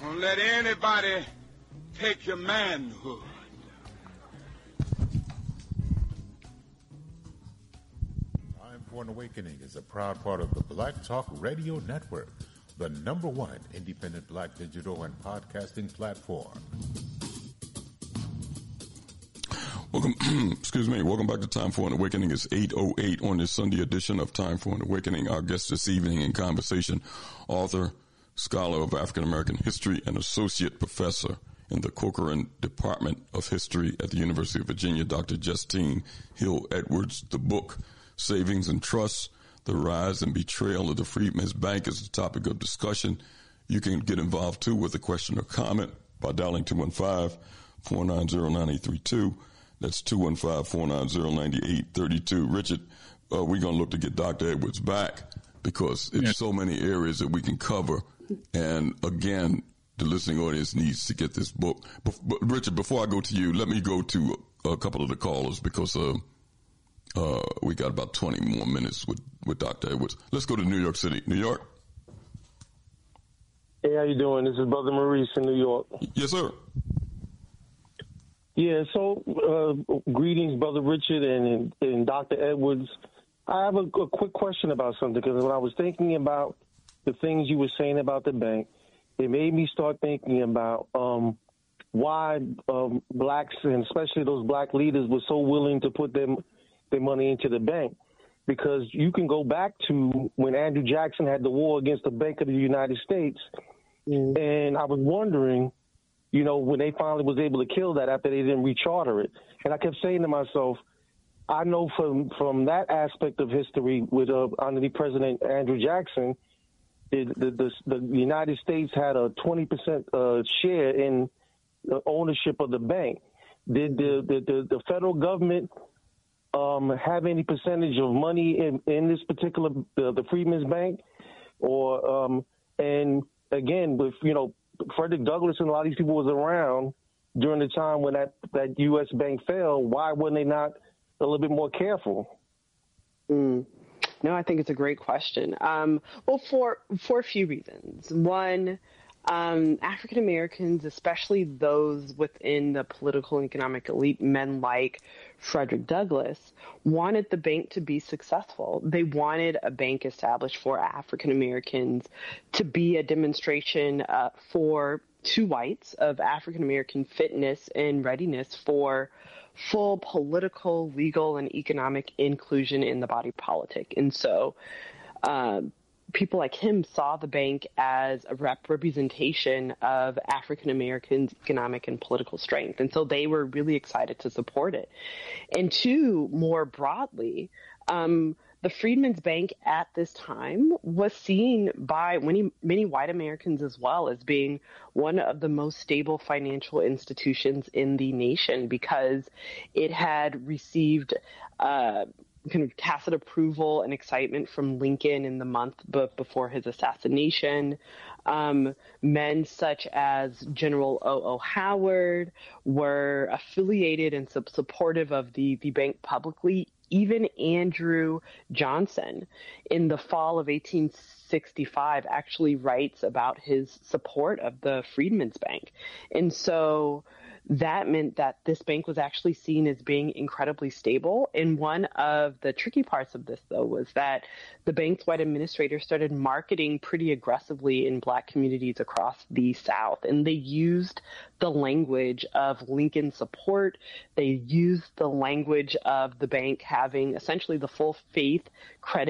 Don't let anybody take your manhood. Time for an Awakening is a proud part of the Black Talk Radio Network, the #1 independent Black digital and podcasting platform. Welcome back to Time for an Awakening. It's 8:08 on this Sunday edition of Time for an Awakening. Our guest this evening in conversation, author, scholar of African American history, and associate professor in the Corcoran Department of History at the University of Virginia, Dr. Justine Hill Edwards. The book, Savings and Trusts, The Rise and Betrayal of the Freedmen's Bank, is the topic of discussion. You can get involved, too, with a question or comment by dialing 215-490-9832. That's 215-490-9832. Richard, we're going to look to get Dr. Edwards back because it's so many areas that we can cover. And again, the listening audience needs to get this book. But Richard, before I go to you, let me go to a couple of the callers because we got about 20 more minutes with Dr. Edwards. Let's go to New York City. New York? Hey, how you doing? This is Brother Maurice in New York. Yes, sir. Yeah, so greetings, Brother Richard and Dr. Edwards. I have a quick question about something, because when I was thinking about the things you were saying about the bank, it made me start thinking about why blacks, and especially those black leaders, were so willing to put their money into the bank. Because you can go back to when Andrew Jackson had the war against the Bank of the United States, and I was wondering, when they finally was able to kill that after they didn't recharter it. And I kept saying to myself, I know from that aspect of history with under President Andrew Jackson, the United States had a 20% share in the ownership of the bank. Did the federal government have any percentage of money in this particular the Freedmen's Bank? Or and again, with Frederick Douglass and a lot of these people was around during the time when that U.S. bank fell. Why weren't they not a little bit more careful? No, I think it's a great question. Well, for a few reasons. One, African Americans, especially those within the political and economic elite, men like Frederick Douglass, wanted the bank to be successful. They wanted a bank established for African Americans to be a demonstration to whites of African American fitness and readiness for full political, legal, and economic inclusion in the body politic. And so people like him saw the bank as a representation of African Americans' economic and political strength. And so they were really excited to support it. And two, more broadly, the Freedmen's Bank at this time was seen by many white Americans as well as being one of the most stable financial institutions in the nation, because it had received kind of tacit approval and excitement from Lincoln in the month before his assassination. Men such as General O.O. Howard were affiliated and supportive of the bank publicly. Even Andrew Johnson, in the fall of 1865, actually writes about his support of the Freedmen's Bank. And so that meant that this bank was actually seen as being incredibly stable. And one of the tricky parts of this, though, was that the bank's white administrators started marketing pretty aggressively in black communities across the South. And they used the language of Lincoln support. They used the language of the bank having essentially the full faith, credit,